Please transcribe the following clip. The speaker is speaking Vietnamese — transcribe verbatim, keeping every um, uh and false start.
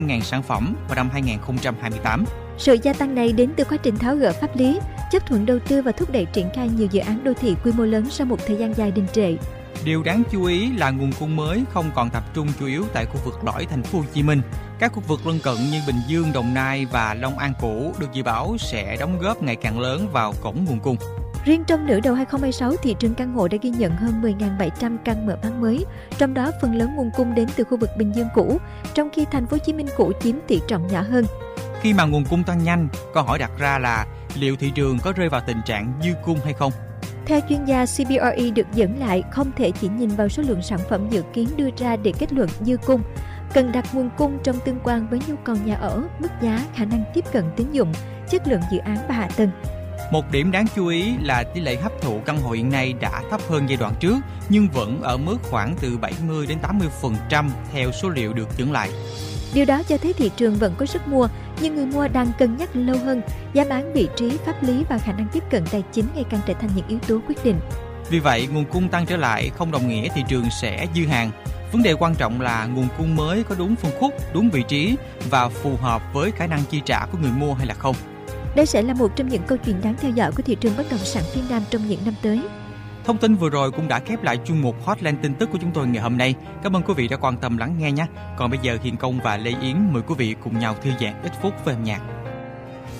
nghìn sản phẩm vào năm hai không hai tám. Sự gia tăng này đến từ quá trình tháo gỡ pháp lý, chấp thuận đầu tư và thúc đẩy triển khai nhiều dự án đô thị quy mô lớn sau một thời gian dài đình trệ. Điều đáng chú ý là nguồn cung mới không còn tập trung chủ yếu tại khu vực lõi thành phố Hồ Chí Minh. Các khu vực lân cận như Bình Dương, Đồng Nai và Long An cũ được dự báo sẽ đóng góp ngày càng lớn vào cổng nguồn cung. Riêng trong nửa đầu hai không hai sáu, thị trường căn hộ đã ghi nhận hơn mười nghìn bảy trăm căn mở bán mới, trong đó phần lớn nguồn cung đến từ khu vực Bình Dương cũ, trong khi thành phố Hồ Chí Minh cũ chiếm tỷ trọng nhỏ hơn. Khi mà nguồn cung tăng nhanh, câu hỏi đặt ra là liệu thị trường có rơi vào tình trạng dư cung hay không? Theo chuyên gia, xê bê rờ e được dẫn lại không thể chỉ nhìn vào số lượng sản phẩm dự kiến đưa ra để kết luận dư cung. Cần đặt nguồn cung trong tương quan với nhu cầu nhà ở, mức giá, khả năng tiếp cận tín dụng, chất lượng dự án và hạ tầng. Một điểm đáng chú ý là tỷ lệ hấp thụ căn hộ hiện nay đã thấp hơn giai đoạn trước, nhưng vẫn ở mức khoảng từ bảy mươi đến tám mươi phần trăm theo số liệu được dẫn lại. Điều đó cho thấy thị trường vẫn có sức mua, nhưng người mua đang cân nhắc lâu hơn, giá bán, vị trí, pháp lý và khả năng tiếp cận tài chính ngày càng trở thành những yếu tố quyết định. Vì vậy, nguồn cung tăng trở lại không đồng nghĩa thị trường sẽ dư hàng. Vấn đề quan trọng là nguồn cung mới có đúng phân khúc, đúng vị trí và phù hợp với khả năng chi trả của người mua hay là không. Đây sẽ là một trong những câu chuyện đáng theo dõi của thị trường bất động sản phía Nam trong những năm tới. Thông tin vừa rồi cũng đã khép lại chuyên mục Hotline tin tức của chúng tôi ngày hôm nay. Cảm ơn quý vị đã quan tâm lắng nghe nhé. Còn bây giờ Hiền Công và Lê Yến mời quý vị cùng nhau thư giãn ít phút với âm nhạc.